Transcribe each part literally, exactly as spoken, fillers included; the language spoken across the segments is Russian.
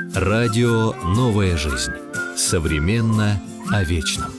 Радио «Новая жизнь». Современно о вечном.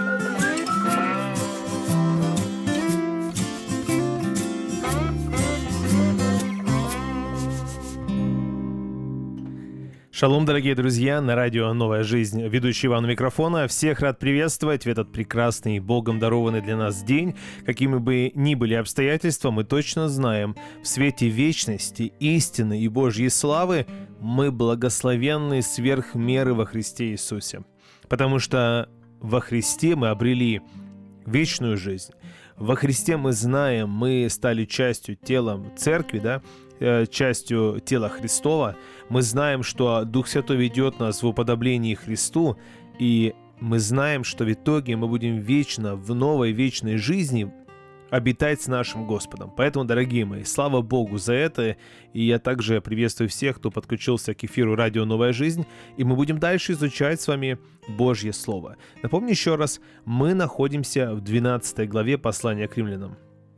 Шалом, дорогие друзья, на радио «Новая жизнь». Ведущий Иван у микрофона. Всех рад приветствовать в этот прекрасный, Богом дарованный для нас день. Какими бы ни были обстоятельства, мы точно знаем, в свете вечности, истины и Божьей славы мы благословенны сверх меры во Христе Иисусе. Потому что во Христе мы обрели вечную жизнь. Во Христе мы знаем, мы стали частью тела церкви, да, частью тела Христова. Мы знаем, что Дух Святой ведет нас в уподоблении Христу, и мы знаем, что в итоге мы будем вечно, в новой вечной жизни обитать с нашим Господом. Поэтому, дорогие мои, слава Богу за это, и я также приветствую всех, кто подключился к эфиру радио «Новая жизнь», и мы будем дальше изучать с вами Божье Слово. Напомню еще раз, мы находимся в двенадцатой главе послания к римлянам.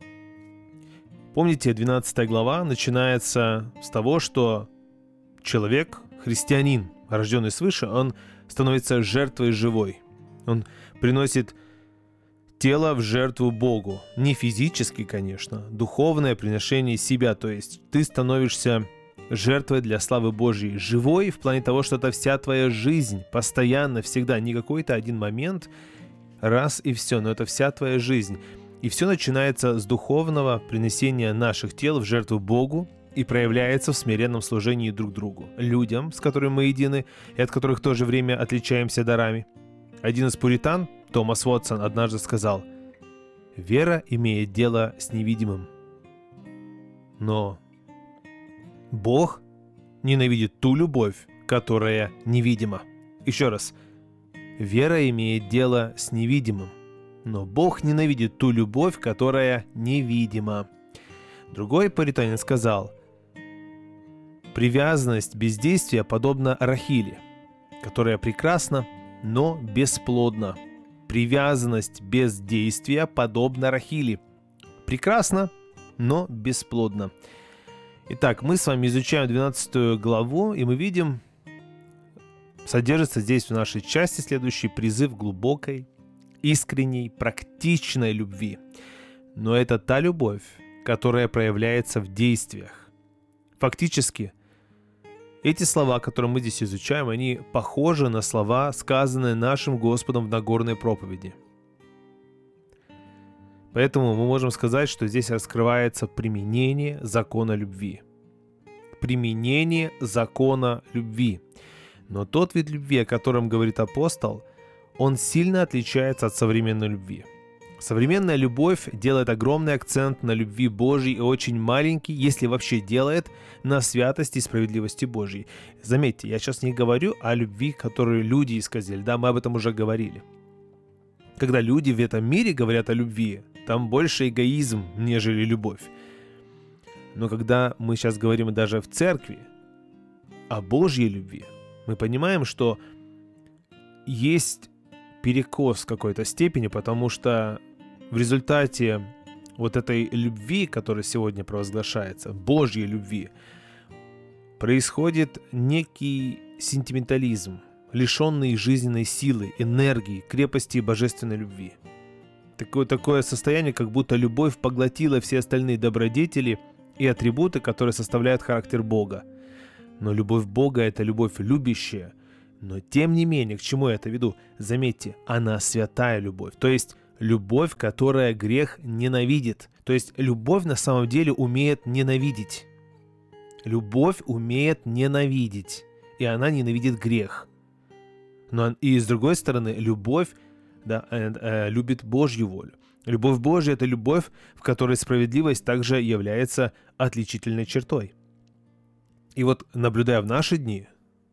Помните, двенадцатая глава начинается с того, что человек, христианин, рожденный свыше, он становится жертвой живой. Он приносит тело в жертву Богу. Не физически, конечно, духовное приношение себя. То есть ты становишься жертвой для славы Божьей. Живой в плане того, что это вся твоя жизнь, постоянно, всегда. Не какой-то один момент, раз и все, но это вся твоя жизнь. И все начинается с духовного принесения наших тел в жертву Богу и проявляется в смиренном служении друг другу, людям, с которыми мы едины и от которых в то же время отличаемся дарами. Один из пуритан, Томас Уотсон, однажды сказал: «Вера имеет дело с невидимым, но Бог ненавидит ту любовь, которая невидима». Еще раз. Вера имеет дело с невидимым, но Бог ненавидит ту любовь, которая невидима. Другой пуританин сказал: привязанность бездействия подобна Рахиле, которая прекрасна, но бесплодна. Привязанность бездействия подобна Рахиле. Прекрасна, но бесплодна. Итак, мы с вами изучаем двенадцатую главу, и мы видим, содержится здесь в нашей части следующий призыв глубокой, искренней, практичной любви. Но это та любовь, которая проявляется в действиях. Фактически, эти слова, которые мы здесь изучаем, они похожи на слова, сказанные нашим Господом в Нагорной проповеди. Поэтому мы можем сказать, что здесь раскрывается применение закона любви. Применение закона любви. Но тот вид любви, о котором говорит апостол, он сильно отличается от современной любви. Современная любовь делает огромный акцент на любви Божьей и очень маленький, если вообще делает, на святости и справедливости Божьей. Заметьте, я сейчас не говорю о любви, которую люди исказили, да, мы об этом уже говорили. Когда люди в этом мире говорят о любви, там больше эгоизм, нежели любовь. Но когда мы сейчас говорим даже в церкви о Божьей любви, мы понимаем, что есть перекос в какой-то степени, потому что в результате вот этой любви, которая сегодня провозглашается, Божьей любви, происходит некий сентиментализм, лишенный жизненной силы, энергии, крепости и божественной любви. Такое, такое состояние, как будто любовь поглотила все остальные добродетели и атрибуты, которые составляют характер Бога. Но любовь Бога — это любовь любящая. Но тем не менее, к чему я это веду? Заметьте, она святая любовь. То есть любовь, которая грех ненавидит. То есть любовь на самом деле умеет ненавидеть. Любовь умеет ненавидеть. И она ненавидит грех. Но и с другой стороны, любовь, да, э, э, любит Божью волю. Любовь Божья — это любовь, в которой справедливость также является отличительной чертой. И вот, наблюдая в наши дни,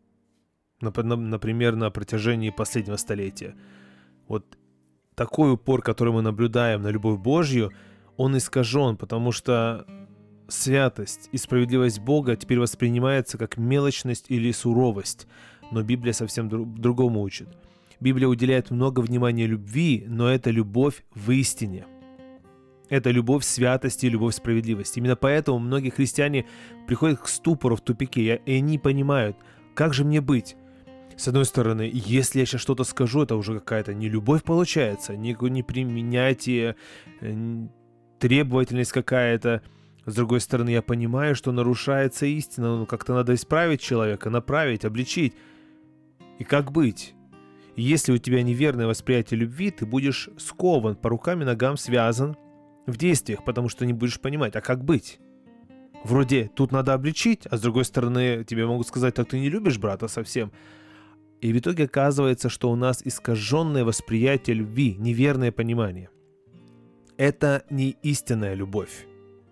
например, на протяжении последнего столетия, вот такой упор, который мы наблюдаем на любовь Божью, он искажен, потому что святость и справедливость Бога теперь воспринимается как мелочность или суровость, но Библия совсем другому учит. Библия уделяет много внимания любви, но это любовь в истине. Это любовь святости и любовь справедливости. Именно поэтому многие христиане приходят к ступору, в тупике, и они понимают, как же мне быть? С одной стороны, если я сейчас что-то скажу, это уже какая-то нелюбовь получается, не, не применяйте, требовательность какая-то. С другой стороны, я понимаю, что нарушается истина, ну как-то надо исправить человека, направить, обличить. И как быть? Если у тебя неверное восприятие любви, ты будешь скован, по рукам и ногам связан в действиях, потому что не будешь понимать, а как быть? Вроде тут надо обличить, а с другой стороны тебе могут сказать, так ты не любишь брата совсем. И в итоге оказывается, что у нас искаженное восприятие любви, неверное понимание. Это не истинная любовь.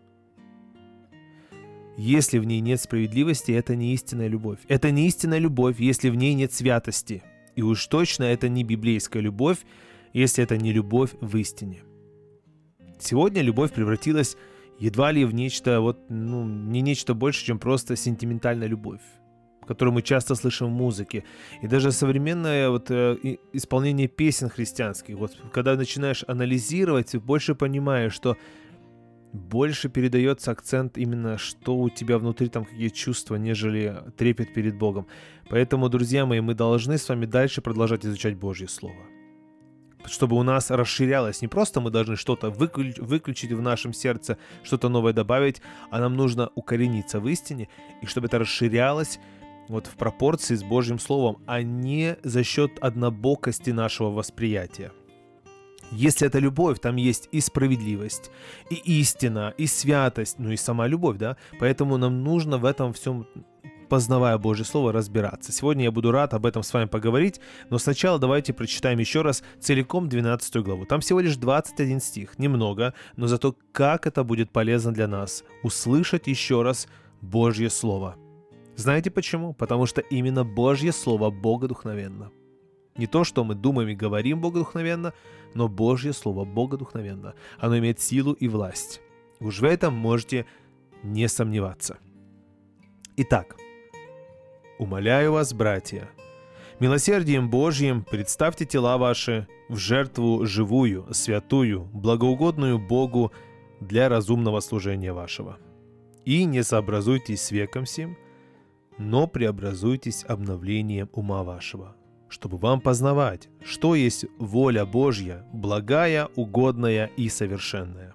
Если в ней нет справедливости, это не истинная любовь. Это не истинная любовь, если в ней нет святости. И уж точно это не библейская любовь, если это не любовь в истине. Сегодня любовь превратилась едва ли в нечто, вот, ну, не нечто больше, чем просто сентиментальная любовь, которую мы часто слышим в музыке. И даже современное вот, э, исполнение песен христианских, вот, когда начинаешь анализировать, больше понимаешь, что больше передается акцент именно, что у тебя внутри, там какие чувства, нежели трепет перед Богом. Поэтому, друзья мои, мы должны с вами дальше продолжать изучать Божье Слово. Чтобы у нас расширялось. Не просто мы должны что-то выключ- выключить в нашем сердце, что-то новое добавить, а нам нужно укорениться в истине, и чтобы это расширялось вот в пропорции с Божьим Словом, а не за счет однобокости нашего восприятия. Если это любовь, там есть и справедливость, и истина, и святость, ну и сама любовь, да? Поэтому нам нужно в этом всем, познавая Божье Слово, разбираться. Сегодня я буду рад об этом с вами поговорить, но сначала давайте прочитаем еще раз целиком двенадцатую главу. Там всего лишь двадцать один стих, немного, но зато как это будет полезно для нас услышать еще раз Божье Слово. Знаете почему? Потому что именно Божье Слово богодухновенно. Не то, что мы думаем и говорим богодухновенно, но Божье Слово богодухновенно. Оно имеет силу и власть. Уж в этом можете не сомневаться. Итак, умоляю вас, братья, милосердием Божьим представьте тела ваши в жертву живую, святую, благоугодную Богу для разумного служения вашего. И не сообразуйтесь с веком сим, но преобразуйтесь обновлением ума вашего, чтобы вам познавать, что есть воля Божья, благая, угодная и совершенная.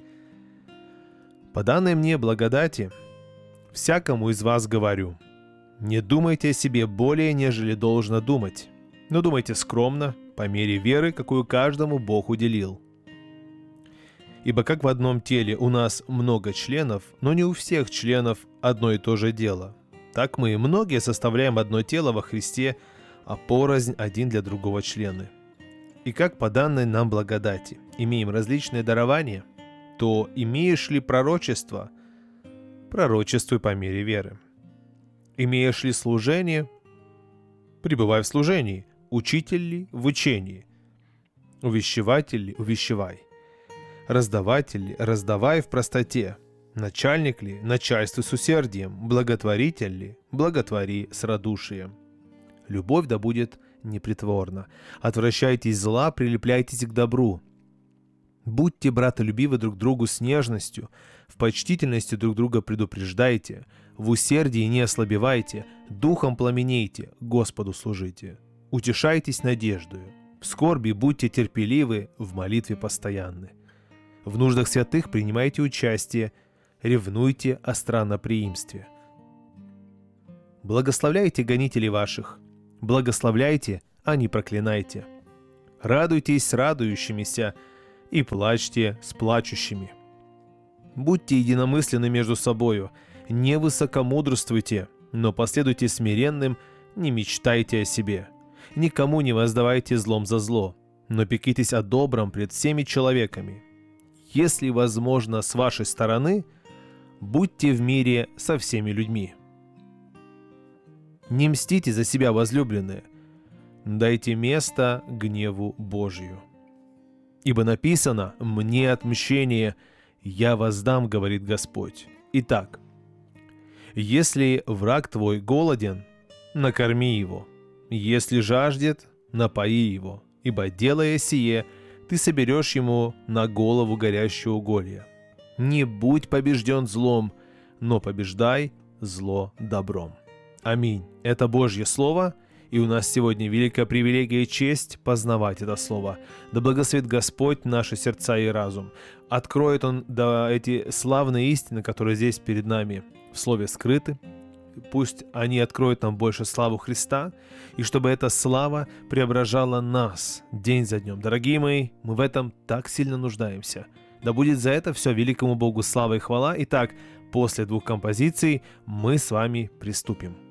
По данной мне благодати, всякому из вас говорю, не думайте о себе более, нежели должно думать, но думайте скромно, по мере веры, какую каждому Бог уделил. Ибо как в одном теле у нас много членов, но не у всех членов одно и то же дело, так мы, многие, составляем одно тело во Христе, а порознь один для другого члены. И как по данной нам благодати имеем различные дарования, то имеешь ли пророчество, пророчествуй по мере веры. Имеешь ли служение, пребывай в служении. Учитель ли, в учении. Увещеватель ли, увещевай. Раздаватель ли, раздавай в простоте. Начальник ли, начальствуй с усердием. Благотворитель ли, благотвори с радушием. Любовь да будет непритворна. Отвращайтесь зла, прилепляйтесь к добру. Будьте братолюбивы друг другу с нежностью, в почтительности друг друга предупреждайте, в усердии не ослабевайте, духом пламенейте, Господу служите. Утешайтесь надеждою, в скорби будьте терпеливы, в молитве постоянны. В нуждах святых принимайте участие, ревнуйте о странноприимстве. Благословляйте гонителей ваших, благословляйте, а не проклинайте. Радуйтесь с радующимися и плачьте с плачущими. Будьте единомысленны между собою, не высокомудрствуйте, но последуйте смиренным, не мечтайте о себе. Никому не воздавайте злом за зло, но пекитесь о добром пред всеми человеками. Если возможно с вашей стороны, будьте в мире со всеми людьми. Не мстите за себя, возлюбленные, дайте место гневу Божию. Ибо написано: «Мне отмщение, я воздам, говорит Господь». Итак, если враг твой голоден, накорми его, если жаждет, напои его, ибо, делая сие, ты соберешь ему на голову горящее уголье. Не будь побежден злом, но побеждай зло добром. Аминь. Это Божье Слово, и у нас сегодня великая привилегия и честь познавать это Слово. Да благословит Господь наши сердца и разум. Откроет Он да, эти славные истины, которые здесь перед нами в Слове скрыты. Пусть они откроют нам больше славу Христа, и чтобы эта слава преображала нас день за днем. Дорогие мои, мы в этом так сильно нуждаемся. Да будет за это все великому Богу слава и хвала. Итак, после двух композиций мы с вами приступим.